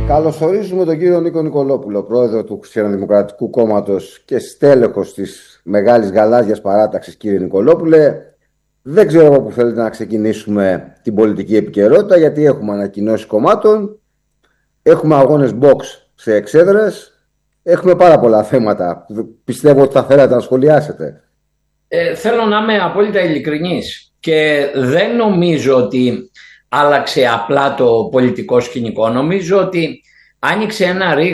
Καλωσορίζουμε τον κύριο Νίκο Νικολόπουλο, πρόεδρο του Χριστιανοδημοκρατικού Κόμματος και στέλεχος της Μεγάλης Γαλάζιας Παράταξης. Κύριε Νικολόπουλε, δεν ξέρω από πού θέλετε να ξεκινήσουμε την πολιτική επικαιρότητα, γιατί έχουμε ανακοινώσεις κομμάτων, έχουμε αγώνες box σε εξέδρες, έχουμε πάρα πολλά θέματα που πιστεύω ότι θα θέλατε να σχολιάσετε. Θέλω να είμαι απόλυτα ειλικρινής και δεν νομίζω ότι άλλαξε απλά το πολιτικό σκηνικό. Νομίζω ότι άνοιξε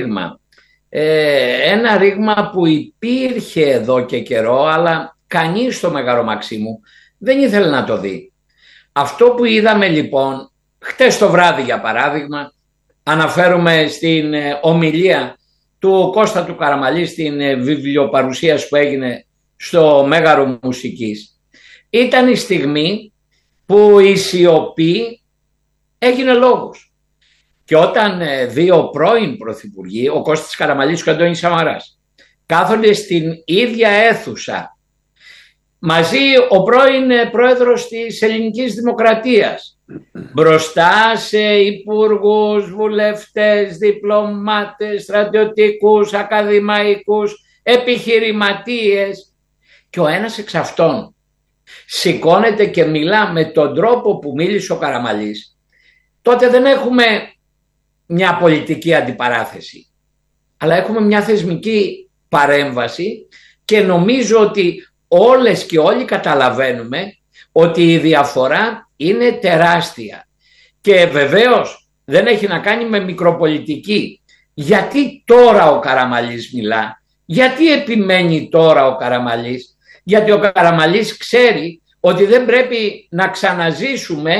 ένα ρήγμα που υπήρχε εδώ και καιρό, αλλά κανείς στο Μέγαρο Μαξίμου δεν ήθελε να το δει. Αυτό που είδαμε λοιπόν χτες το βράδυ, για παράδειγμα, αναφέρομαι στην ομιλία του Κώστα του Καραμαλή στην βιβλιοπαρουσίαση που έγινε στο Μέγαρο Μουσικής, ήταν η στιγμή που η σιωπή έγινε λόγος. Και όταν δύο πρώην πρωθυπουργοί, ο Κώστας Καραμαλής και ο Αντώνης Σαμαράς, κάθονται στην ίδια αίθουσα, μαζί ο πρώην πρόεδρος της Ελληνικής Δημοκρατίας, μπροστά σε υπουργούς, βουλευτές, διπλωμάτες, στρατιωτικούς, ακαδημαϊκούς, επιχειρηματίες, και ο ένας εξ αυτών σηκώνεται και μιλά με τον τρόπο που μίλησε ο Καραμαλής, τότε δεν έχουμε μια πολιτική αντιπαράθεση, αλλά έχουμε μια θεσμική παρέμβαση, και νομίζω ότι όλες και όλοι καταλαβαίνουμε ότι η διαφορά είναι τεράστια. Και βεβαίως δεν έχει να κάνει με μικροπολιτική. Γιατί τώρα ο Καραμαλής μιλά, γιατί επιμένει τώρα ο Καραμαλής? Γιατί ο Καραμαλής ξέρει ότι δεν πρέπει να ξαναζήσουμε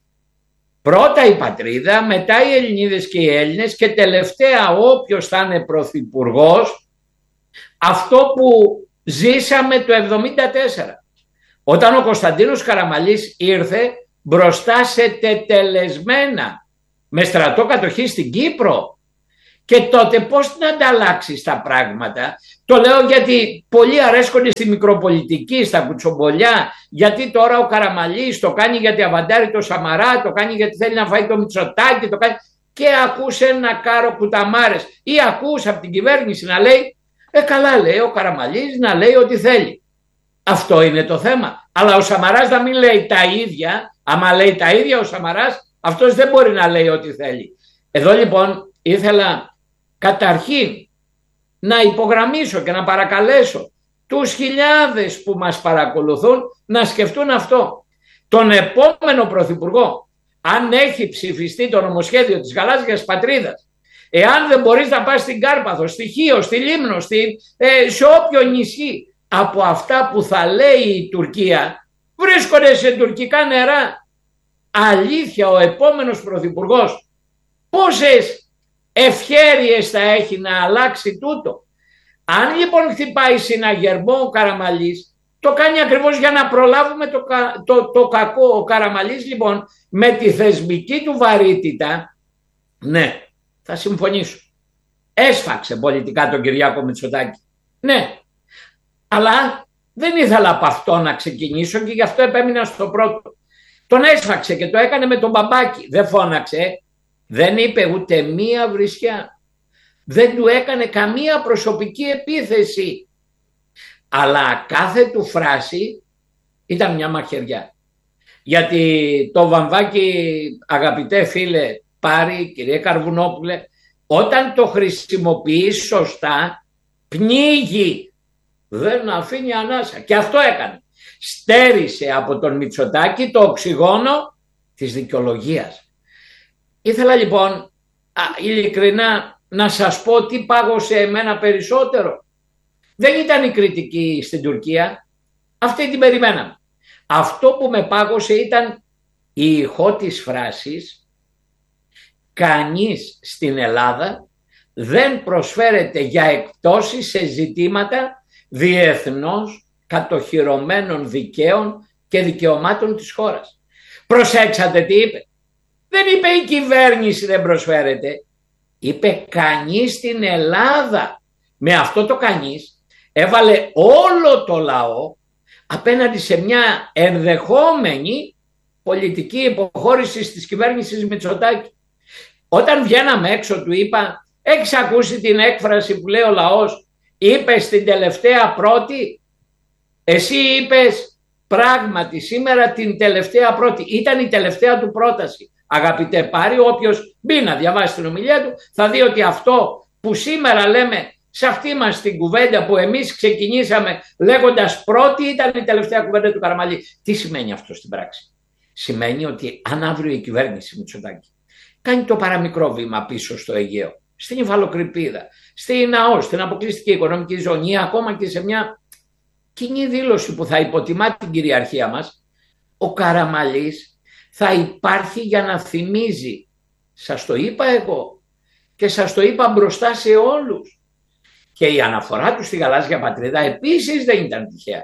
πρώτα η πατρίδα, μετά οι Ελληνίδες και οι Έλληνες, και τελευταία όποιος θα είναι πρωθυπουργός, αυτό που ζήσαμε το 1974. Όταν ο Κωνσταντίνος Καραμαλής ήρθε μπροστά σε τετελεσμένα, με στρατό κατοχή στην Κύπρο. Και τότε πώς να ανταλλάξεις τα πράγματα? Το λέω γιατί πολλοί αρέσκονται στη μικροπολιτική, στα κουτσομπολιά, γιατί τώρα ο Καραμαλής το κάνει γιατί αβαντάρει το Σαμαρά, το κάνει γιατί θέλει να φάει το Μητσοτάκη, το κάνει, και ακούσε ένα κάρο κουταμάρες, ή ακούσε από την κυβέρνηση να λέει καλά, λέει ο Καραμαλής, να λέει ό,τι θέλει. Αυτό είναι το θέμα. Αλλά ο Σαμαράς να μην λέει τα ίδια. Άμα λέει τα ίδια ο Σαμαράς, αυτός δεν μπορεί να λέει ό,τι θέλει. Εδώ λοιπόν ήθελα καταρχήν να υπογραμμίσω και να παρακαλέσω τους χιλιάδες που μας παρακολουθούν να σκεφτούν αυτό. Τον επόμενο πρωθυπουργό, αν έχει ψηφιστεί το νομοσχέδιο της Γαλάζιας Πατρίδας, εάν δεν μπορείς να πας στην Κάρπαθο, στη Χίο, στη Λίμνο, σε όποιο νησί, από αυτά που θα λέει η Τουρκία, βρίσκονται σε τουρκικά νερά. Αλήθεια, ο επόμενος πρωθυπουργός πόσες ευχέρειες θα έχει να αλλάξει τούτο? Αν λοιπόν χτυπάει συναγερμό ο Καραμαλής, το κάνει ακριβώς για να προλάβουμε το κακό. Ο Καραμαλής λοιπόν με τη θεσμική του βαρύτητα, ναι, θα συμφωνήσω, έσφαξε πολιτικά τον Κυριάκο Μητσοτάκη. Ναι, αλλά δεν ήθελα από αυτό να ξεκινήσω και γι' αυτό επέμεινα στο πρώτο. Τον έσφαξε και το έκανε με τον Μπαμπάκη. Δεν φώναξε, δεν είπε ούτε μία βρισιά, δεν του έκανε καμία προσωπική επίθεση, αλλά κάθε του φράση ήταν μια μαχαιριά. Γιατί το βαμβάκι, αγαπητέ φίλε Πάρη, κύριε Καρβουνόπουλε, όταν το χρησιμοποιείς σωστά, πνίγει, δεν αφήνει ανάσα. Και αυτό έκανε. Στέρισε από τον Μητσοτάκη το οξυγόνο της δικαιολογίας. Ήθελα λοιπόν ειλικρινά να σας πω τι πάγωσε εμένα περισσότερο. Δεν ήταν η κριτική στην Τουρκία, αυτή την περιμέναμε. Αυτό που με πάγωσε ήταν η ηχό της φράσης «Κανείς στην Ελλάδα δεν προσφέρεται για εκπτώσεις σε ζητήματα διεθνώς κατοχυρωμένων δικαίων και δικαιωμάτων της χώρας». Προσέξατε τι είπε. Δεν είπε η κυβέρνηση δεν προσφέρεται. Είπε κανείς στην Ελλάδα. Με αυτό το κανείς έβαλε όλο το λαό απέναντι σε μια ενδεχόμενη πολιτική υποχώρηση της κυβέρνησης Μητσοτάκη. Όταν βγαίναμε έξω του είπα, έχεις ακούσει την έκφραση που λέει ο λαός, είπε στην τελευταία πρώτη, εσύ είπες πράγματι σήμερα την τελευταία πρώτη, ήταν η τελευταία του πρόταση. Αγαπητέ Πάρη, όποιος μπει να διαβάσει την ομιλία του θα δει ότι αυτό που σήμερα λέμε σε αυτή μας την κουβέντα που εμείς ξεκινήσαμε λέγοντας πρώτη ήταν η τελευταία κουβέντα του Καραμαλή. Τι σημαίνει αυτό στην πράξη? Σημαίνει ότι αν αύριο η κυβέρνηση Μητσοτάκη κάνει το παραμικρό βήμα πίσω στο Αιγαίο, στην υφαλοκρηπίδα, στην ΑΟΣ, στην αποκλειστική οικονομική ζώνη ή ακόμα και σε μια κοινή δήλωση που θα υποτιμά την κυριαρχία μας, ο Καραμαλής θα υπάρχει για να θυμίζει, σας το είπα εγώ και σας το είπα μπροστά σε όλους, και η αναφορά του στη γαλάζια πατρίδα επίσης δεν ήταν τυχαία.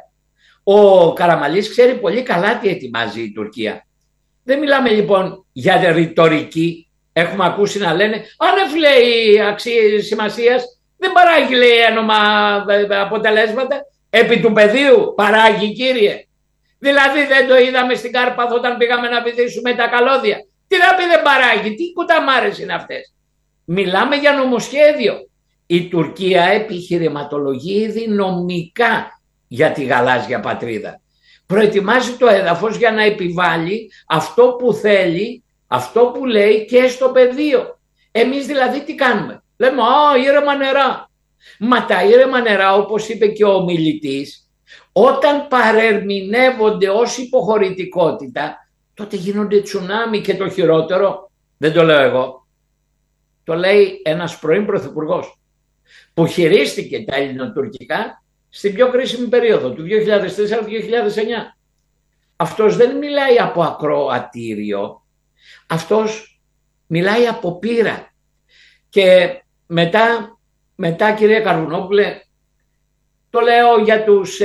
Ο Καραμαλής ξέρει πολύ καλά τι ετοιμάζει η Τουρκία. Δεν μιλάμε λοιπόν για ρητορική. Έχουμε ακούσει να λένε άνευ λέει αξίες σημασίας, δεν παράγει λέει ένομα αποτελέσματα. Επί του πεδίου παράγει, κύριε. Δηλαδή δεν το είδαμε στην Κάρπαθο όταν πήγαμε να βυθίσουμε τα καλώδια? Τι να πει δεν παράγει, τι κουταμάρες είναι αυτές? Μιλάμε για νομοσχέδιο. Η Τουρκία επιχειρηματολογεί ήδη νομικά για τη γαλάζια πατρίδα. Προετοιμάζει το έδαφος για να επιβάλλει αυτό που θέλει, αυτό που λέει και στο πεδίο. Εμείς δηλαδή τι κάνουμε? Λέμε ήρεμα νερά. Μα τα ήρεμα νερά, όπως είπε και ο ομιλητής, όταν παρερμηνεύονται ως υποχωρητικότητα, τότε γίνονται τσουνάμι, και το χειρότερο δεν το λέω εγώ. Το λέει ένας πρώην πρωθυπουργός που χειρίστηκε τα ελληνοτουρκικά στην πιο κρίσιμη περίοδο του 2004-2009. Αυτός δεν μιλάει από ακροατήριο, αυτός μιλάει από πείρα. Και μετά κύριε Καρβουνόπουλε, το λέω για τους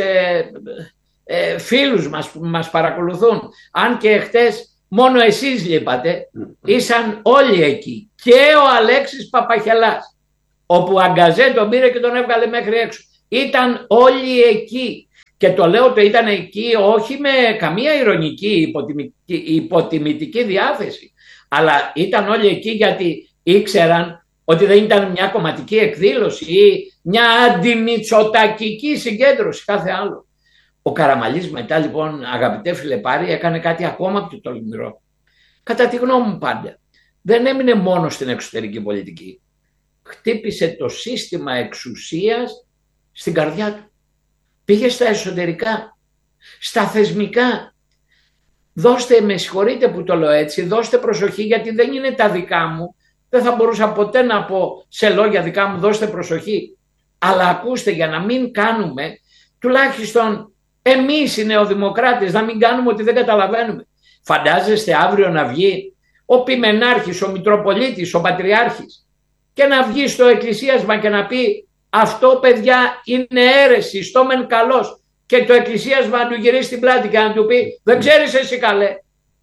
φίλους μας που μας παρακολουθούν, αν και χτες μόνο εσείς λείπατε, ήσαν όλοι εκεί, και ο Αλέξης Παπαχελάς, όπου Αγκαζέ τον πήρε και τον έβγαλε μέχρι έξω. Ήταν όλοι εκεί, και το λέω το ήταν εκεί όχι με καμία ειρωνική υποτιμητική διάθεση, αλλά ήταν όλοι εκεί γιατί ήξεραν ότι δεν ήταν μια κομματική εκδήλωση ή μια αντιμητσοτακική συγκέντρωση, κάθε άλλο. Ο Καραμαλής μετά λοιπόν, αγαπητέ φίλε Πάρη, έκανε κάτι ακόμα πιο τολμηρό. Κατά τη γνώμη μου πάντα, δεν έμεινε μόνο στην εξωτερική πολιτική. Χτύπησε το σύστημα εξουσίας στην καρδιά του. Πήγε στα εσωτερικά, στα θεσμικά. Δώστε, με συγχωρείτε που το λέω έτσι, δώστε προσοχή, γιατί δεν είναι τα δικά μου. Δεν θα μπορούσα ποτέ να πω σε λόγια δικά μου δώστε προσοχή. Αλλά ακούστε, για να μην κάνουμε, τουλάχιστον εμείς οι νεοδημοκράτες, να μην κάνουμε ότι δεν καταλαβαίνουμε. Φαντάζεστε αύριο να βγει ο Πιμενάρχης, ο Μητροπολίτης, ο Πατριάρχης, και να βγει στο εκκλησίασμα και να πει αυτό παιδιά είναι αίρεση, στο μεν καλός, και το εκκλησίασμα να του γυρίσει την πλάτη και να του πει δεν ξέρεις εσύ καλέ.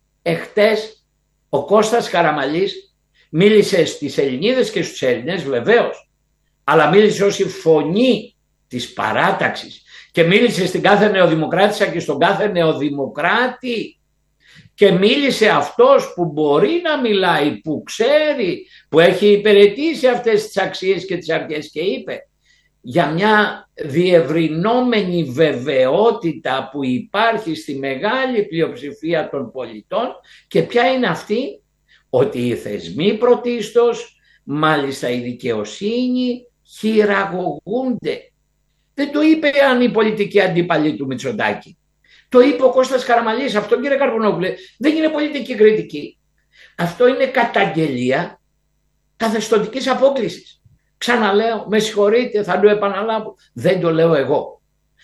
Εχτες ο Κώστας Καραμαλής μίλησε στις Ελληνίδες και στους Έλληνες βεβαίως, αλλά μίλησε ως η φωνή της παράταξης και μίλησε στην κάθε νεοδημοκράτησα και στον κάθε νεοδημοκράτη, και μίλησε αυτός που μπορεί να μιλάει, που ξέρει, που έχει υπηρετήσει αυτές τις αξίες και τις αρχές, και είπε για μια διευρυνόμενη βεβαιότητα που υπάρχει στη μεγάλη πλειοψηφία των πολιτών. Και ποια είναι αυτή? Ότι οι θεσμοί πρωτίστως, μάλιστα η δικαιοσύνη, χειραγωγούνται. Δεν το είπε αν η πολιτική αντίπαλη του Μητσοτάκη. Το είπε ο Κώστας Καραμαλής. Αυτό, κύριε Καρβουνόπουλε, δεν είναι πολιτική κριτική. Αυτό είναι καταγγελία καθεστωτικής απόκλησης. Ξαναλέω, με συγχωρείτε, θα το επαναλάβω. Δεν το λέω εγώ.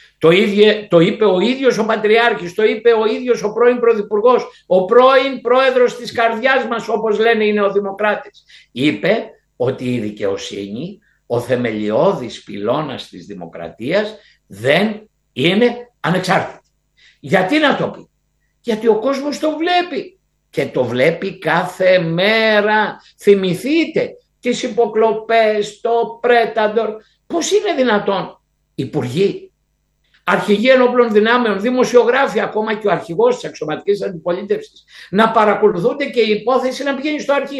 Το είπε ο ίδιος ο Πατριάρχης, το είπε ο ίδιος ο πρώην Πρωθυπουργός, ο πρώην Πρόεδρος της καρδιάς μας, όπως λένε οι νεοδημοκράτες. Είπε ότι η δικαιοσύνη, ο θεμελιώδης πυλώνας της δημοκρατίας, δεν είναι ανεξάρτητη. Γιατί να το πει? Γιατί ο κόσμος το βλέπει, και το βλέπει κάθε μέρα. Θυμηθείτε τις υποκλοπές, το Πρέταντορ. Πώς είναι δυνατόν υπουργοί, αρχηγοί ενόπλων δυνάμεων, δημοσιογράφοι, ακόμα και ο αρχηγός της αξιωματικής αντιπολίτευσης, να παρακολουθούνται και η υπόθεση να πηγαίνει στο αρχείο?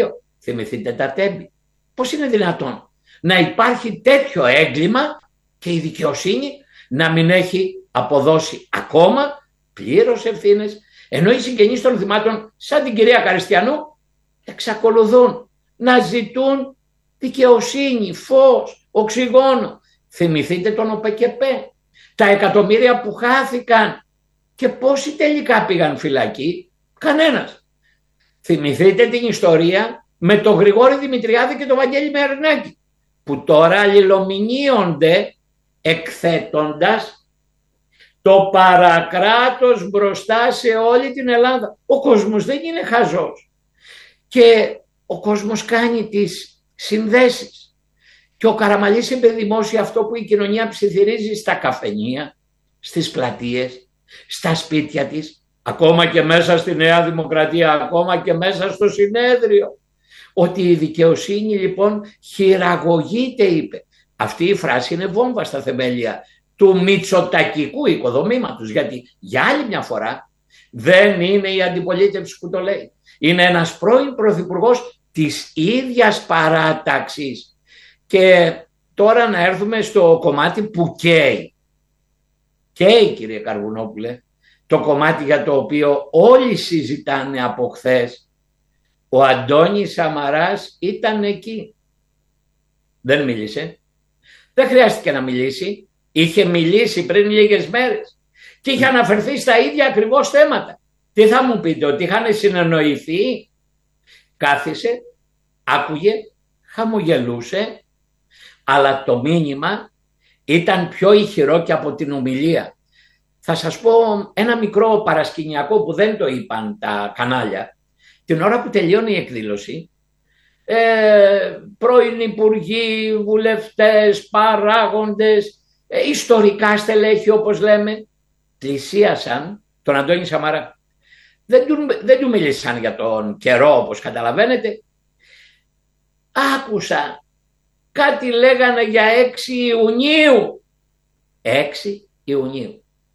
Θυμηθείτε τα Τέμπη. Πώς είναι δυνατόν να υπάρχει τέτοιο έγκλημα και η δικαιοσύνη να μην έχει αποδώσει ακόμα πλήρως ευθύνες, ενώ οι συγγενείς των θυμάτων, σαν την κυρία Καριστιανού, εξακολουθούν να ζητούν δικαιοσύνη, φως, οξυγόνο. Θυμηθείτε τον ΟΠΕΚΕΠΕ, τα εκατομμύρια που χάθηκαν και πόσοι τελικά πήγαν φυλακή? Κανένας. Θυμηθείτε την ιστορία με τον Γρηγόρη Δημητριάδη και τον Βαγγέλη Μερνάκη, που τώρα αλληλομηνύονται εκθέτοντας το παρακράτος μπροστά σε όλη την Ελλάδα. Ο κόσμος δεν είναι χαζός και ο κόσμος κάνει τις συνδέσεις. Και ο Καραμανλής είπε δημόσια αυτό που η κοινωνία ψιθυρίζει στα καφενεία, στις πλατείες, στα σπίτια της, ακόμα και μέσα στη Νέα Δημοκρατία, ακόμα και μέσα στο συνέδριο. Ότι η δικαιοσύνη λοιπόν χειραγωγείται, είπε. Αυτή η φράση είναι βόμβα στα θεμέλια του μητσοτακικού οικοδομήματος, γιατί για άλλη μια φορά δεν είναι η αντιπολίτευση που το λέει. Είναι ένας πρώην πρωθυπουργός της ίδιας παράταξης. Και τώρα να έρθουμε στο κομμάτι που καίει. Καίει, κύριε Καρβουνόπουλε, το κομμάτι για το οποίο όλοι συζητάνε από χθες. Ο Αντώνης Σαμαράς ήταν εκεί. Δεν μίλησε. Δεν χρειάστηκε να μιλήσει. Είχε μιλήσει πριν λίγες μέρες και είχε αναφερθεί στα ίδια ακριβώς θέματα. Τι θα μου πείτε, ότι είχαν συνεννοηθεί? Κάθισε, άκουγε, χαμογελούσε, αλλά το μήνυμα ήταν πιο ηχηρό και από την ομιλία. Θα σας πω ένα μικρό παρασκηνιακό που δεν το είπαν τα κανάλια. Την ώρα που τελειώνει η εκδήλωση, πρώην υπουργοί, βουλευτές, παράγοντες, ιστορικά στελέχη όπως λέμε, πλησίασαν τον Αντώνη Σαμαρά. Δεν του μίλησαν για τον καιρό, όπως καταλαβαίνετε. Άκουσα κάτι λέγανε για 6 Ιουνίου. 6 Ιουνίου.